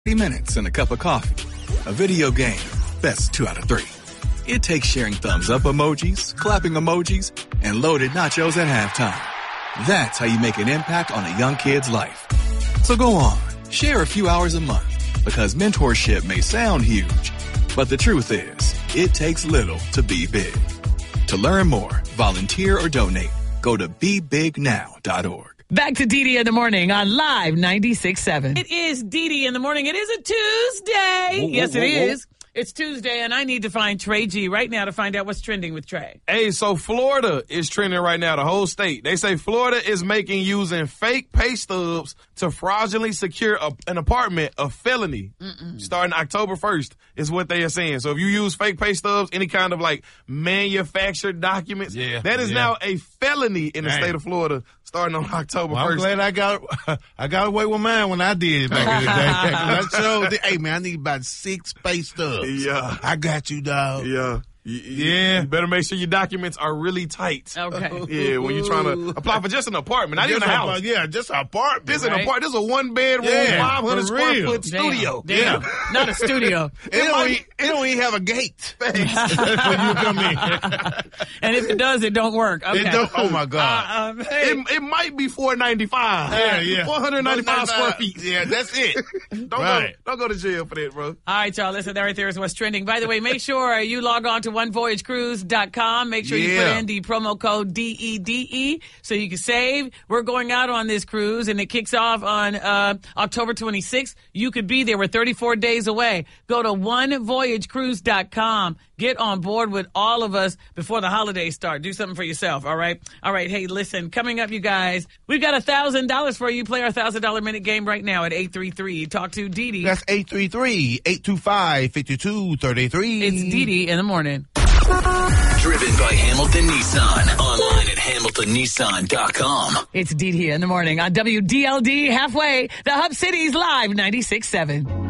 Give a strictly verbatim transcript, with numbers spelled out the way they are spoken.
minutes and a cup of coffee. A video game, best two out of three. It takes sharing thumbs up emojis, clapping emojis, and loaded nachos at halftime. That's how you make an impact on a young kid's life. So go on, share a few hours a month, because mentorship may sound huge, but the truth is, it takes little to be big. To learn more, volunteer, or donate, go to be big now dot org. Back to Dee Dee in the Morning on Live ninety-six point seven. It is Dee Dee in the Morning. It is a Tuesday. Whoa, whoa, yes, it whoa, whoa. is. It's Tuesday, and I need to find Trey G right now to find out what's trending with Trey. Hey, so Florida is trending right now, the whole state. They say Florida is making using fake pay stubs to fraudulently secure a, an apartment a felony. Mm-mm. Starting October first is what they are saying. So if you use fake pay stubs, any kind of like manufactured documents, yeah, that is yeah. now a felony in the Dang. state of Florida starting on October Well, I'm first. glad I got I got away with mine when I did back in the day. I showed, hey man, I need about six pay stubs. Yeah. I got you, dog. Yeah. Yeah. You better make sure your documents are really tight. Okay. Yeah, when you're trying to apply for just an apartment, not even a Just house. a- Yeah, just an apartment. This is an Right. apartment. This is a one bedroom, Yeah, five hundred for square real. foot Damn. studio. Damn. Not a studio. It don't, e- it don't even have a gate when you come in. And if it does, it don't work. Okay. It don't, oh my God. Uh, um, hey. It, it might be four ninety-five. yeah, yeah. Four hundred ninety-five square feet. Yeah, that's it. Don't Right. go. Don't go to jail for that, bro. All right, y'all. Listen, that right there is what's trending. By the way, make sure you log on to one voyage cruise dot com. Make sure you put Yeah. in the promo code D E D E so you can save. We're going out on this cruise, and it kicks off on uh, October twenty-sixth. You could be there. We're thirty-four days away. Go to one voyage cruise dot com. Get on board with all of us before the holidays start. Do something for yourself, all right? All right, hey, listen, coming up, you guys, we've got one thousand dollars for you. Play our one thousand dollars minute game right now at eight three three. Talk to Dee Dee. That's eight three three, eight two five, five two three three. It's Dee Dee in the morning. Driven by Hamilton Nissan. Online at hamilton nissan dot com. It's Dee Dee in the morning on W D L D halfway, the Hub City's Live ninety-six point seven.